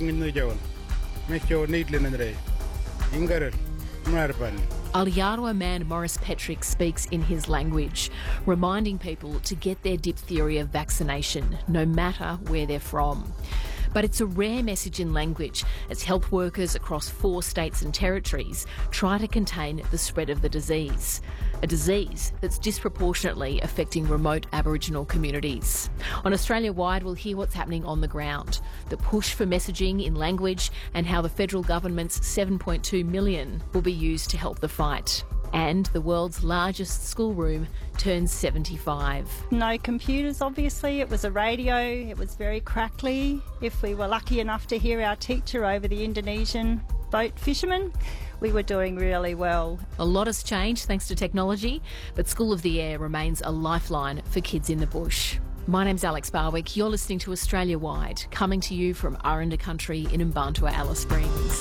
Aotearoa man Maurice Petrick speaks in his language, reminding people to get their diphtheria vaccination, no matter where they're from. But it's a rare message in language as health workers across 4 states and territories try to contain the spread of the disease, a disease that's disproportionately affecting remote Aboriginal communities. On Australia Wide, we'll hear what's happening on the ground, the push for messaging in language and how the federal government's $7.2 million will be used to help the fight. And the world's largest schoolroom turns 75. No computers, obviously. It was a radio. It was very crackly. If we were lucky enough to hear our teacher over the Indonesian boat fishermen, we were doing really well. A lot has changed thanks to technology, but School of the Air remains a lifeline for kids in the bush. My name's Alex Barwick. You're listening to Australia Wide, coming to you from Aranda Country in Mbantua, Alice Springs.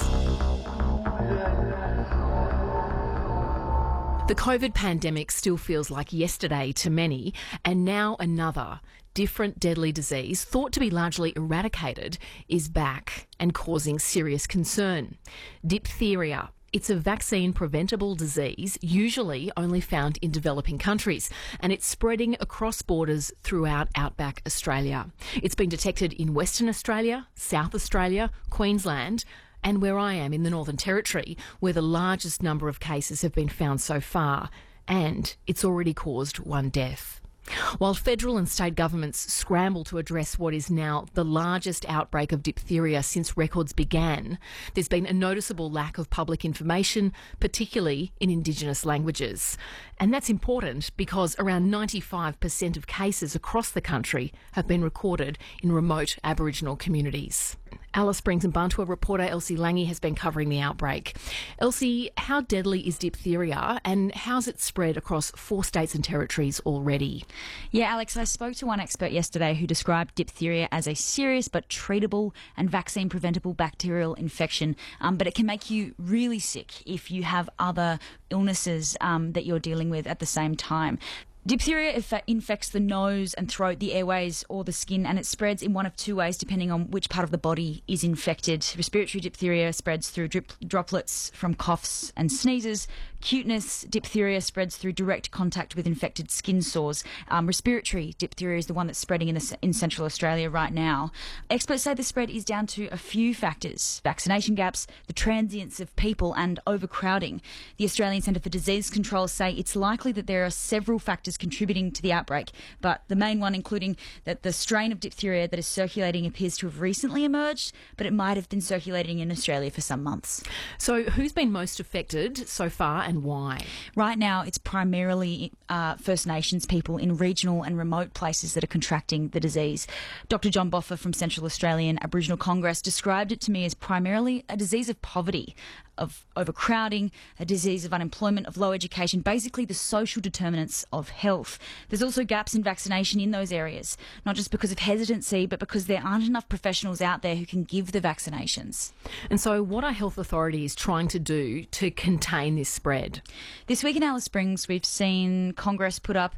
The COVID pandemic still feels like yesterday to many, and now another different deadly disease, thought to be largely eradicated, is back and causing serious concern. Diphtheria. It's a vaccine-preventable disease, usually only found in developing countries, and it's spreading across borders throughout outback Australia. It's been detected in Western Australia, South Australia, Queensland, and where I am in the Northern Territory, where the largest number of cases have been found so far, and it's already caused 1 death. While federal and state governments scramble to address what is now the largest outbreak of diphtheria since records began, there's been a noticeable lack of public information, particularly in Indigenous languages. And that's important because around 95% of cases across the country have been recorded in remote Aboriginal communities. Alice Springs and Mbantua reporter Elsie Lange has been covering the outbreak. Elsie, how deadly is diphtheria and how's it spread across 4 states and territories already? Yeah, Alex, I spoke to one expert yesterday who described diphtheria as a serious but treatable and vaccine-preventable bacterial infection, but it can make you really sick if you have other illnesses that you're dealing with at the same time. Diphtheria infects the nose and throat, the airways or the skin, and it spreads in one of 2 ways depending on which part of the body is infected. Respiratory diphtheria spreads through droplets from coughs and sneezes. Cuteness diphtheria spreads through direct contact with infected skin sores. Respiratory diphtheria is the one that's spreading in Central Australia right now. Experts say the spread is down to a few factors: vaccination gaps, the transience of people and overcrowding. The Australian Centre for Disease Control say it's likely that there are several factors contributing to the outbreak, but the main one including that the strain of diphtheria that is circulating appears to have recently emerged, but it might have been circulating in Australia for some months. So who's been most affected so far and why? Right now it's primarily First Nations people in regional and remote places that are contracting the disease. Dr John Boffa from Central Australian Aboriginal Congress described it to me as primarily a disease of poverty, of overcrowding, a disease of unemployment, of low education, basically the social determinants of health. There's also gaps in vaccination in those areas, not just because of hesitancy, but because there aren't enough professionals out there who can give the vaccinations. And so what are health authorities trying to do to contain this spread? This week in Alice Springs, we've seen Congress put up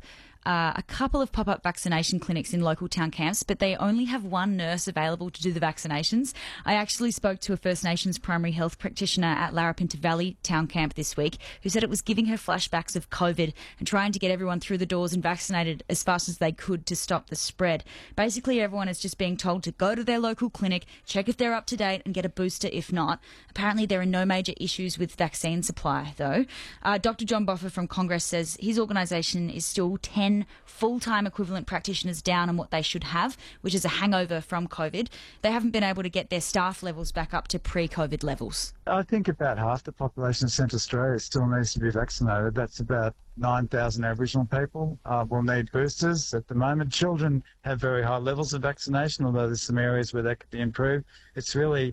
a couple of pop-up vaccination clinics in local town camps, but they only have 1 nurse available to do the vaccinations. I actually spoke to a First Nations primary health practitioner at Larapinta Valley town camp this week who said it was giving her flashbacks of COVID and trying to get everyone through the doors and vaccinated as fast as they could to stop the spread. Basically, everyone is just being told to go to their local clinic, check if they're up to date and get a booster if not. Apparently, there are no major issues with vaccine supply, though. Dr John Boffa from Congress says his organisation is still 10 full-time equivalent practitioners down on what they should have, which is a hangover from COVID. They haven't been able to get their staff levels back up to pre-COVID levels. I think about half the population of Central Australia still needs to be vaccinated. That's about 9,000 Aboriginal people will need boosters. At the moment, children have very high levels of vaccination, although there's some areas where that could be improved. It's really